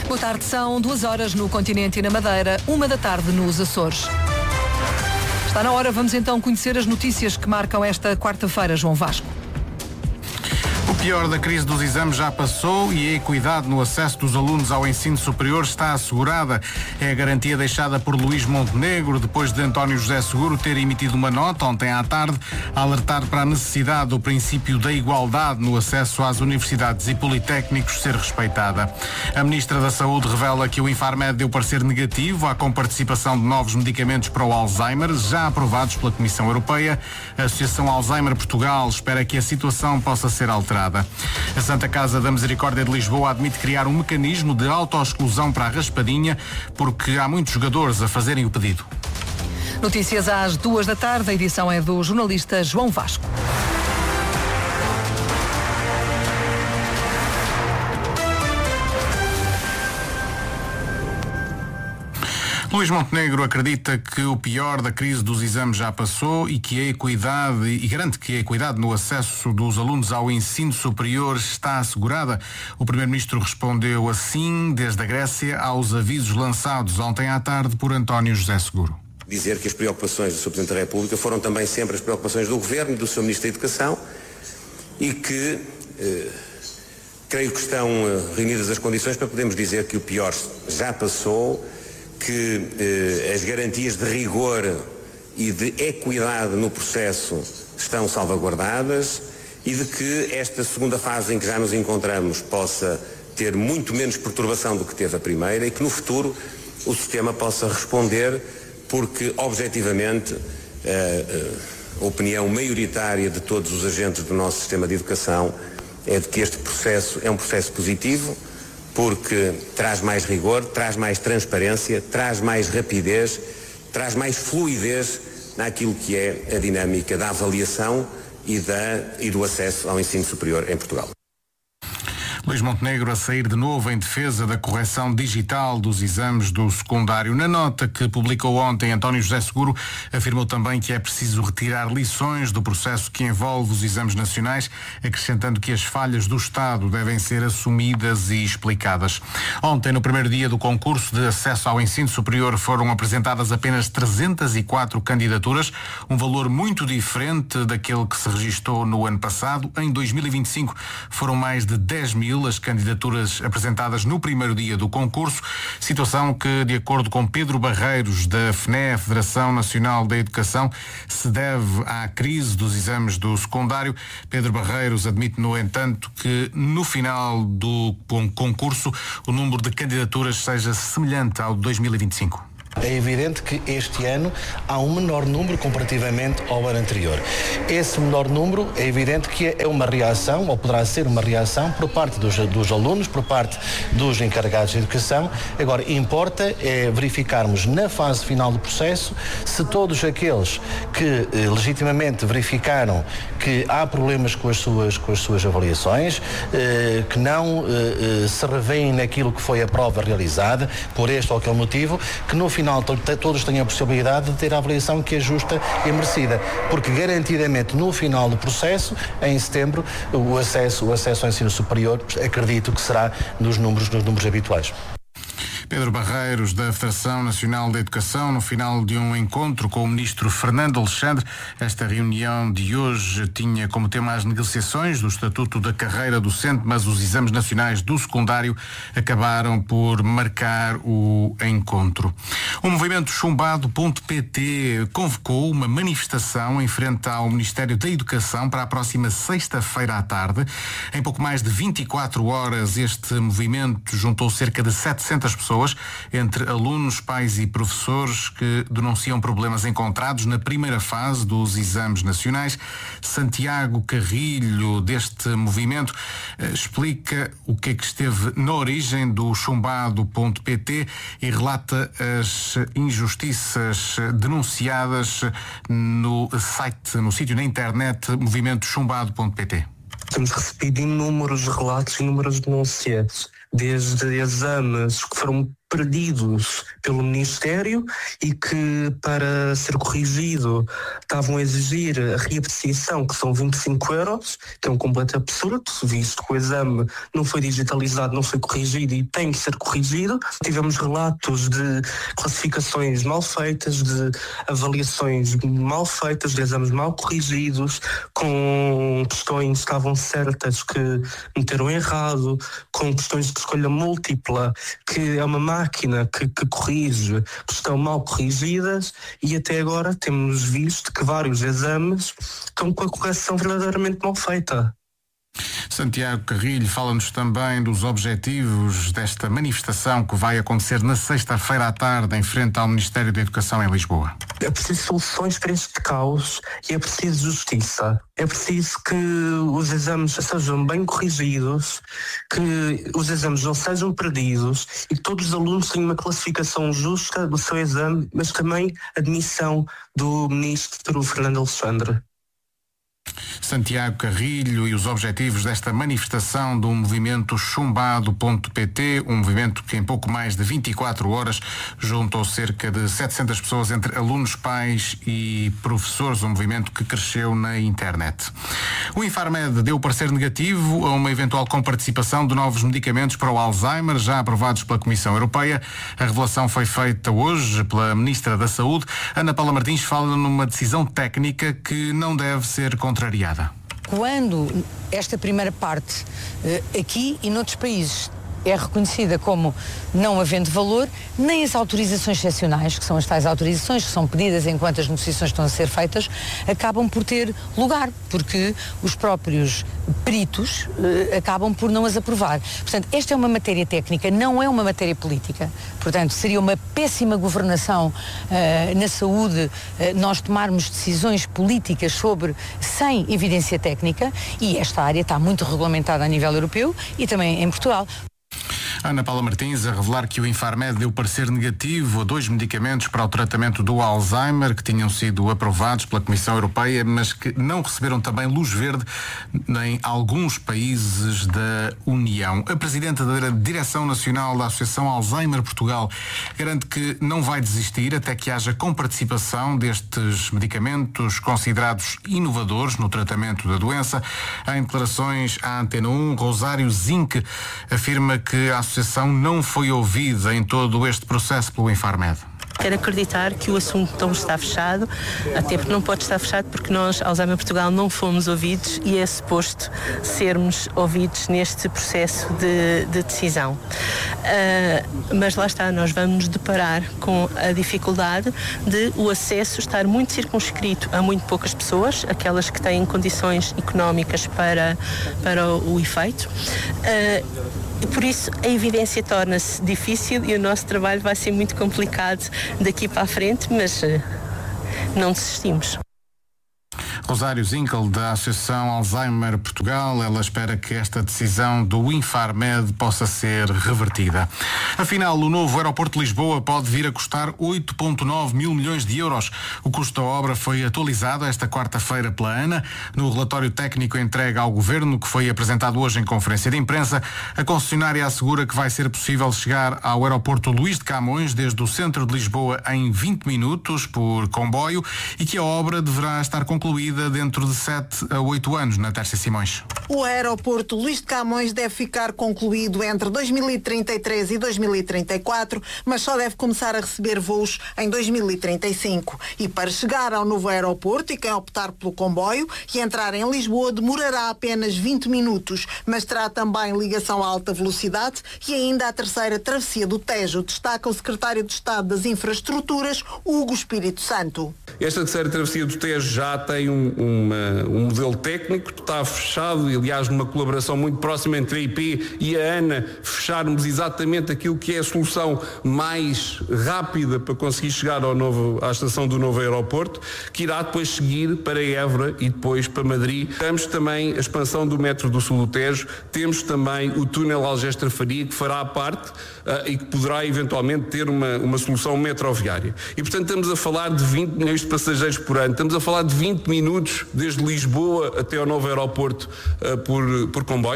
Boa tarde, são 2h no continente e na Madeira, 1h nos Açores. Está na hora, vamos então conhecer as notícias que marcam esta quarta-feira, João Vasco. O pior da crise dos exames já passou e a equidade no acesso dos alunos ao ensino superior está assegurada. É a garantia deixada por Luís Montenegro, depois de António José Seguro ter emitido uma nota ontem à tarde a alertar para a necessidade do princípio da igualdade no acesso às universidades e politécnicos ser respeitada. A Ministra da Saúde revela que o Infarmed deu parecer negativo à comparticipação de novos medicamentos para o Alzheimer, já aprovados pela Comissão Europeia. A Associação Alzheimer Portugal espera que a situação possa ser alterada. A Santa Casa da Misericórdia de Lisboa admite criar um mecanismo de autoexclusão para a raspadinha, porque há muitos jogadores a fazerem o pedido. Notícias às 14h, a edição é do jornalista João Vasco. Luís Montenegro acredita que o pior da crise dos exames já passou e que a equidade, e garante que a equidade no acesso dos alunos ao ensino superior está assegurada. O Primeiro-Ministro respondeu assim, desde a Grécia, aos avisos lançados ontem à tarde por António José Seguro. Dizer que as preocupações do Sr. Presidente da República foram também sempre as preocupações do Governo e do Sr. Ministro da Educação e que creio que estão reunidas as condições para podermos dizer que o pior já passou, que as garantias de rigor e de equidade no processo estão salvaguardadas e de que esta segunda fase em que já nos encontramos possa ter muito menos perturbação do que teve a primeira e que no futuro o sistema possa responder, porque objetivamente a opinião maioritária de todos os agentes do nosso sistema de educação é de que este processo é um processo positivo, porque traz mais rigor, traz mais transparência, traz mais rapidez, traz mais fluidez naquilo que é a dinâmica da avaliação e do acesso ao ensino superior em Portugal. Luís Montenegro a sair de novo em defesa da correção digital dos exames do secundário. Na nota que publicou ontem, António José Seguro afirmou também que é preciso retirar lições do processo que envolve os exames nacionais, acrescentando que as falhas do Estado devem ser assumidas e explicadas. Ontem, no primeiro dia do concurso de acesso ao ensino superior, foram apresentadas apenas 304 candidaturas, um valor muito diferente daquele que se registou no ano passado. Em 2025 foram mais de 10 mil as candidaturas apresentadas no primeiro dia do concurso, situação que, de acordo com Pedro Barreiros, da FNE, Federação Nacional da Educação, se deve à crise dos exames do secundário. Pedro Barreiros admite, no entanto, que no final do concurso o número de candidaturas seja semelhante ao de 2025. É evidente que este ano há um menor número comparativamente ao ano anterior. Esse menor número é evidente que é uma reação, ou poderá ser uma reação, por parte dos alunos, por parte dos encarregados de educação. Agora, importa é verificarmos na fase final do processo se todos aqueles que legitimamente verificaram que há problemas com as suas avaliações, que não se revêem naquilo que foi a prova realizada, por este ou aquele motivo, que no final todos têm a possibilidade de ter a avaliação que é justa e merecida, porque garantidamente no final do processo, em setembro, o acesso ao ensino superior, acredito que será nos números habituais. Pedro Barreiros, da Federação Nacional da Educação, no final de um encontro com o ministro Fernando Alexandre. Esta reunião de hoje tinha como tema as negociações do Estatuto da Carreira Docente, mas os exames nacionais do secundário acabaram por marcar o encontro. O movimento chumbado.pt convocou uma manifestação em frente ao Ministério da Educação para a próxima sexta-feira à tarde. Em pouco mais de 24 horas, este movimento juntou cerca de 700 pessoas, entre alunos, pais e professores, que denunciam problemas encontrados na primeira fase dos exames nacionais. Santiago Carrilho, deste movimento, explica o que é que esteve na origem do chumbado.pt e relata as injustiças denunciadas no sítio na internet movimentochumbado.pt. Temos recebido inúmeros relatos, inúmeras denúncias desde exames que foram perdidos pelo Ministério e que, para ser corrigido, estavam a exigir a reapreciação, que são 25 euros, que é um completo absurdo, visto que o exame não foi digitalizado, não foi corrigido e tem que ser corrigido. Tivemos relatos de classificações mal feitas, de avaliações mal feitas, de exames mal corrigidos, com questões que estavam certas que meteram errado, com questões de escolha múltipla, que é uma máquina que corrige, que estão mal corrigidas, e até agora temos visto que vários exames estão com a correção verdadeiramente mal feita. Santiago Carrilho fala-nos também dos objetivos desta manifestação que vai acontecer na sexta-feira à tarde em frente ao Ministério da Educação em Lisboa. É preciso soluções para este caos e é preciso justiça. É preciso que os exames sejam bem corrigidos, que os exames não sejam perdidos e que todos os alunos tenham uma classificação justa do seu exame, mas também admissão do Ministro Fernando Alexandre. Santiago Carrilho e os objetivos desta manifestação do movimento chumbado.pt, um movimento que em pouco mais de 24 horas juntou cerca de 700 pessoas entre alunos, pais e professores, um movimento que cresceu na internet. O Infarmed deu parecer negativo a uma eventual comparticipação de novos medicamentos para o Alzheimer, já aprovados pela Comissão Europeia. A revelação foi feita hoje pela Ministra da Saúde. Ana Paula Martins fala numa decisão técnica que não deve ser contrariada. Quando esta primeira parte, aqui e noutros países, é reconhecida como não havendo valor, nem as autorizações excepcionais, que são as tais autorizações que são pedidas enquanto as negociações estão a ser feitas, acabam por ter lugar, porque os próprios peritos acabam por não as aprovar. Portanto, esta é uma matéria técnica, não é uma matéria política. Portanto, seria uma péssima governação na saúde nós tomarmos decisões políticas sem evidência técnica, e esta área está muito regulamentada a nível europeu e também em Portugal. Ana Paula Martins a revelar que o Infarmed deu parecer negativo a 2 medicamentos para o tratamento do Alzheimer que tinham sido aprovados pela Comissão Europeia, mas que não receberam também luz verde em alguns países da União. A Presidenta da Direção Nacional da Associação Alzheimer Portugal garante que não vai desistir até que haja comparticipação destes medicamentos considerados inovadores no tratamento da doença. Em declarações à Antena 1, Rosário Zinck afirma que a associação não foi ouvida em todo este processo pelo Infarmed. Quero acreditar que o assunto não está fechado, até porque não pode estar fechado, porque nós, Alzheimer Portugal, não fomos ouvidos e é suposto sermos ouvidos neste processo de decisão. Mas lá está, nós vamos nos deparar com a dificuldade de o acesso estar muito circunscrito a muito poucas pessoas, aquelas que têm condições económicas para o efeito. E por isso a evidência torna-se difícil e o nosso trabalho vai ser muito complicado daqui para a frente, mas não desistimos. Rosário Zinkel, da Associação Alzheimer Portugal, ela espera que esta decisão do Infarmed possa ser revertida. Afinal, o novo aeroporto de Lisboa pode vir a custar 8,9 mil milhões de euros. O custo da obra foi atualizado esta quarta-feira pela ANA. No relatório técnico entregue ao Governo, que foi apresentado hoje em conferência de imprensa, a concessionária assegura que vai ser possível chegar ao aeroporto Luís de Camões, desde o centro de Lisboa, em 20 minutos por comboio, e que a obra deverá estar concluída dentro de 7 a 8 anos, na Tércia Simões. O aeroporto Luís de Camões deve ficar concluído entre 2033 e 2034, mas só deve começar a receber voos em 2035. E para chegar ao novo aeroporto, e quem optar pelo comboio e entrar em Lisboa demorará apenas 20 minutos, mas terá também ligação a alta velocidade e ainda a terceira travessia do Tejo, destaca o secretário de Estado das Infraestruturas, Hugo Espírito Santo. Esta terceira travessia do Tejo já tem um modelo técnico, está fechado, e aliás numa colaboração muito próxima entre a IP e a ANA, fecharmos exatamente aquilo que é a solução mais rápida para conseguir chegar à estação do novo aeroporto, que irá depois seguir para Évora e depois para Madrid. Temos também a expansão do metro do sul do Tejo, temos também o túnel Algestra-Faria, que fará parte e que poderá eventualmente ter uma solução metroviária. E portanto estamos a falar de 20 milhões de passageiros por ano, estamos a falar de 20 minutos desde Lisboa até ao novo aeroporto por comboio.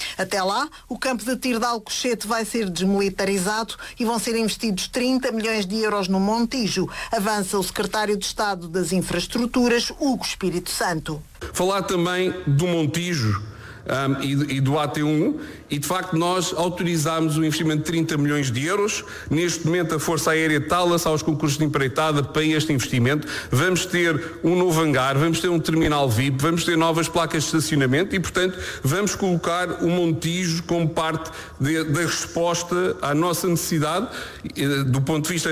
Até lá, o campo de tiro de Alcochete vai ser desmilitarizado e vão ser investidos 30 milhões de euros no Montijo, avança o secretário de Estado das Infraestruturas, Hugo Espírito Santo. Falar também do Montijo e do AT1, e de facto nós autorizámos um investimento de 30 milhões de euros. Neste momento a Força Aérea está a lançar os concursos de empreitada para este investimento. Vamos ter um novo hangar, vamos ter um terminal VIP, vamos ter novas placas de estacionamento e, portanto, vamos colocar o Montijo como parte da resposta à nossa necessidade do ponto de vista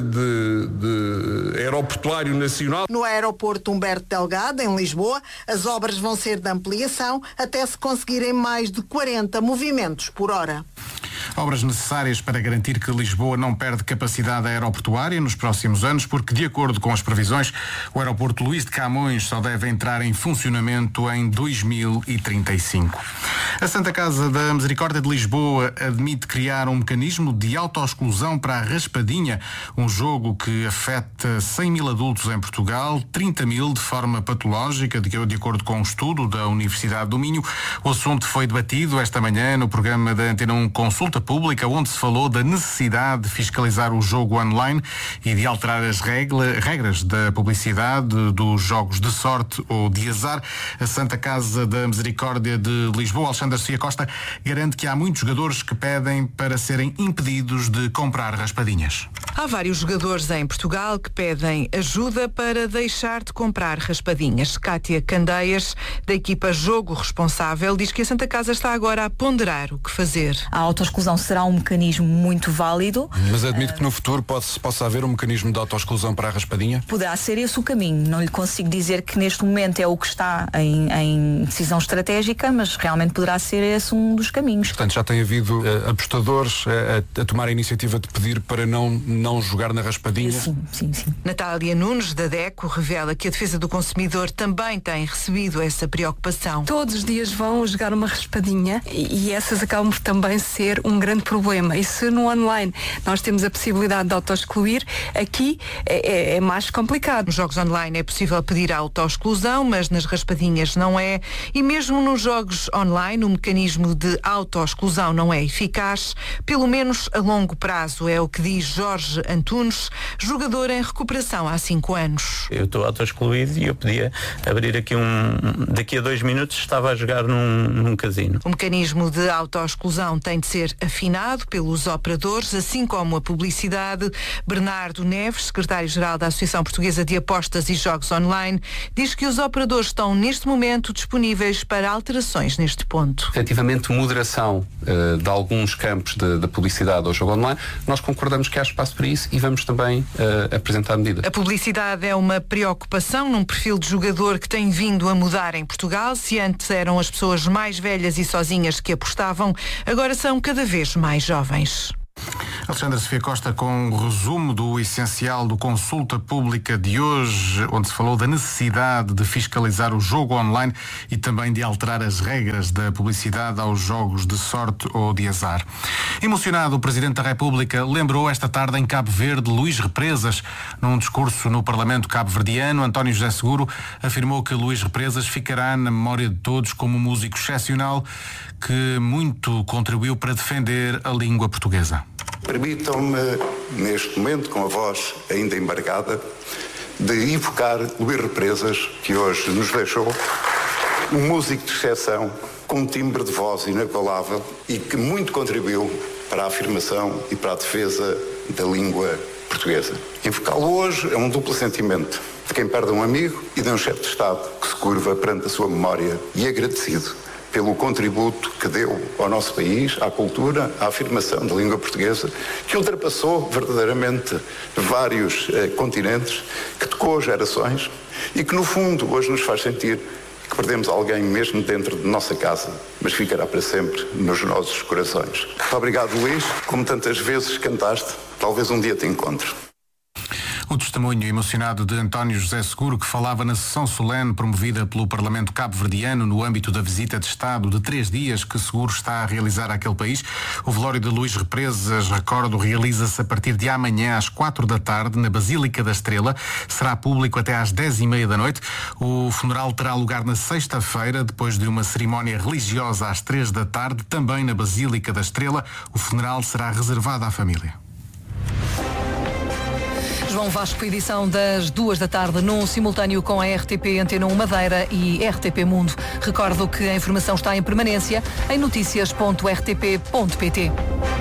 de aeroportuário nacional. No aeroporto Humberto Delgado, em Lisboa, as obras vão ser de ampliação até se conseguirem mais de 40 movimentos por hora. Obras necessárias para garantir que Lisboa não perde capacidade aeroportuária nos próximos anos, porque, de acordo com as previsões, o aeroporto Luís de Camões só deve entrar em funcionamento em 2035. A Santa Casa da Misericórdia de Lisboa admite criar um mecanismo de autoexclusão para a raspadinha, um jogo que afeta 100 mil adultos em Portugal, 30 mil de forma patológica, de acordo com um estudo da Universidade do Minho. O assunto foi debatido esta manhã no programa da Antena 1 Consulta Pública, onde se falou da necessidade de fiscalizar o jogo online e de alterar as regras da publicidade dos jogos de sorte ou de azar. A Santa Casa da Misericórdia de Lisboa, Alexandre Sofia Costa, garante que há muitos jogadores que pedem para serem impedidos de comprar raspadinhas. Há vários jogadores em Portugal que pedem ajuda para deixar de comprar raspadinhas. Cátia Candeias, da equipa Jogo Responsável, diz que a Santa Casa está agora a ponderar o que fazer. A autoexclusão será um mecanismo muito válido. Mas admito que no futuro possa haver um mecanismo de autoexclusão para a raspadinha? Poderá ser esse o caminho. Não lhe consigo dizer que neste momento é o que está em decisão estratégica, mas realmente poderá ser esse um dos caminhos. Portanto, já tem havido apostadores a tomar a iniciativa de pedir para não jogar na raspadinha? Sim. Natália Nunes, da DECO, revela que a defesa do consumidor também tem recebido essa preocupação. Todos os dias vão jogar uma raspadinha e essas acabam por também ser um grande problema. E se no online nós temos a possibilidade de auto-excluir, aqui é mais complicado. Nos jogos online é possível pedir a auto-exclusão, mas nas raspadinhas não é. E mesmo nos jogos online o mecanismo de auto-exclusão não é eficaz, pelo menos a longo prazo, é o que diz Jorge Antunes, jogador em recuperação há 5 anos. Eu estou auto-excluído e eu podia abrir aqui daqui a 2 minutos estava a jogar num casino. O mecanismo de auto-exclusão tem de ser afinado pelos operadores, assim como a publicidade. Bernardo Neves, secretário-geral da Associação Portuguesa de Apostas e Jogos Online, diz que os operadores estão neste momento disponíveis para alterações neste ponto. Efetivamente, moderação de alguns campos da publicidade ao jogo online, nós concordamos que há espaço para isso e vamos também apresentar medidas. A publicidade é uma preocupação num perfil de jogador que tem vindo a mudar em Portugal. Se antes eram as pessoas mais velhas e sozinhas que apostavam, agora são cada vez mais jovens. Alexandre Sofia Costa com um resumo do essencial do Consulta Pública de hoje, onde se falou da necessidade de fiscalizar o jogo online e também de alterar as regras da publicidade aos jogos de sorte ou de azar. Emocionado, o Presidente da República lembrou esta tarde em Cabo Verde Luís Represas. Num discurso no Parlamento cabo-verdiano, António José Seguro afirmou que Luís Represas ficará na memória de todos como um músico excepcional que muito contribuiu para defender a língua portuguesa. Permitam-me, neste momento, com a voz ainda embargada, de evocar Luís Represas, que hoje nos deixou, um músico de exceção, com um timbre de voz inabalável e que muito contribuiu para a afirmação e para a defesa da língua portuguesa. Evocá-lo hoje é um duplo sentimento de quem perde um amigo e de um chefe de Estado que se curva perante a sua memória e agradecido pelo contributo que deu ao nosso país, à cultura, à afirmação da língua portuguesa, que ultrapassou verdadeiramente vários continentes, que tocou gerações e que, no fundo, hoje nos faz sentir que perdemos alguém mesmo dentro de nossa casa, mas ficará para sempre nos nossos corações. Muito obrigado, Luís. Como tantas vezes cantaste, talvez um dia te encontre. O testemunho emocionado de António José Seguro, que falava na sessão solene promovida pelo Parlamento cabo-verdiano no âmbito da visita de Estado de 3 dias que Seguro está a realizar àquele país. O velório de Luís Represas, recordo, realiza-se a partir de amanhã às 4 da tarde na Basílica da Estrela. Será público até às 10h30 da noite. O funeral terá lugar na sexta-feira, depois de uma cerimónia religiosa às 3 da tarde, também na Basílica da Estrela. O funeral será reservado à família. João Vasco, edição das 2 da tarde, num simultâneo com a RTP Antena 1 Madeira e RTP Mundo. Recordo que a informação está em permanência em noticias.rtp.pt.